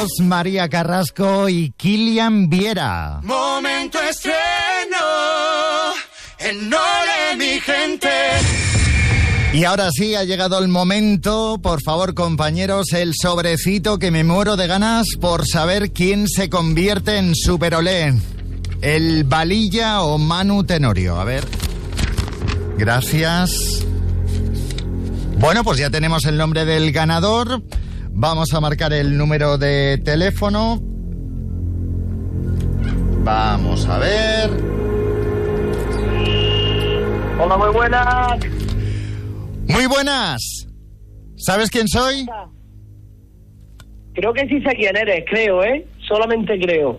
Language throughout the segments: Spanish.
María Carrasco y Kilian Viera. Momento estreno en Ole mi gente. Y ahora sí, ha llegado el momento. Por favor, compañeros, el sobrecito que me muero de ganas por saber quién se convierte en Super Olé. ¿El Valilla o Manu Tenorio? A ver. Gracias. Bueno, pues ya tenemos el nombre del ganador. Vamos a marcar el número de teléfono. Vamos a ver. Hola, muy buenas. Muy buenas. ¿Sabes quién soy? Creo que sí sé quién eres, creo, ¿eh? Solamente creo.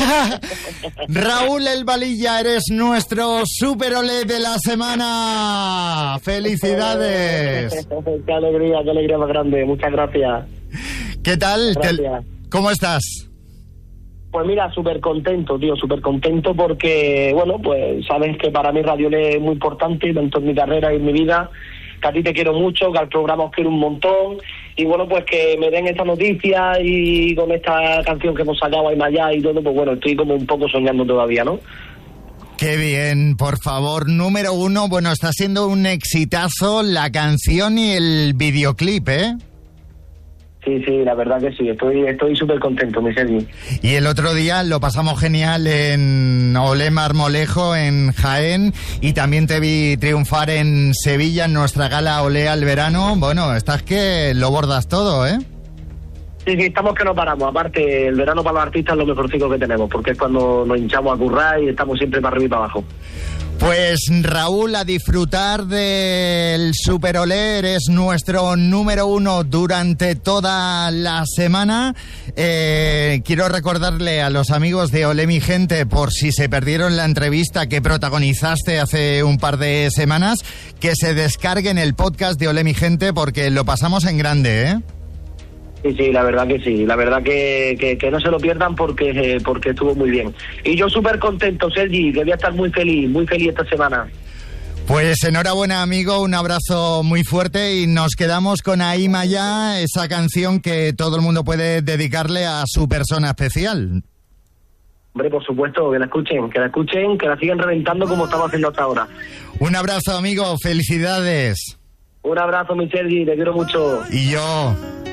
Raúl El Valilla, eres nuestro Super Olé de la semana. ¡Felicidades! Qué alegría más grande. Muchas gracias. ¿Qué tal? Gracias. ¿Cómo estás? Pues mira, súper contento, tío, súper contento porque, bueno, pues sabes que para mí Radio Olé es muy importante, tanto en mi carrera y en mi vida, que a ti te quiero mucho, que al programa os quiero un montón, y bueno, pues que me den esta noticia y con esta canción que hemos sacado ahí más allá y todo, pues bueno, estoy como un poco soñando todavía, ¿no? Qué bien, por favor, número 1, bueno, está siendo un exitazo la canción y el videoclip, ¿eh? Sí, la verdad que sí, estoy súper contento, mi Sergi. Y el otro día lo pasamos genial en Olé Marmolejo, en Jaén, y también te vi triunfar en Sevilla, en nuestra gala Olé al verano. Bueno, estás que lo bordas todo, ¿eh? Sí, estamos que no paramos. Aparte, el verano para los artistas es lo mejorcito que tenemos, porque es cuando nos hinchamos a currar y estamos siempre para arriba y para abajo. Pues Raúl, a disfrutar del Super Olé, eres nuestro número 1 durante toda la semana. Quiero recordarle a los amigos de Olé mi gente, por si se perdieron la entrevista que protagonizaste hace un par de semanas, que se descarguen el podcast de Olé mi gente porque lo pasamos en grande, ¿eh? Sí, la verdad que sí, la verdad que no se lo pierdan porque estuvo muy bien. Y yo súper contento, Sergi, que voy a estar muy feliz esta semana. Pues enhorabuena, amigo, un abrazo muy fuerte y nos quedamos con Ahí Maya, esa canción que todo el mundo puede dedicarle a su persona especial. Hombre, por supuesto, que la escuchen, que la sigan reventando como estamos haciendo hasta ahora. Un abrazo, amigo, felicidades. Un abrazo, mi Sergi, te quiero mucho. Y yo.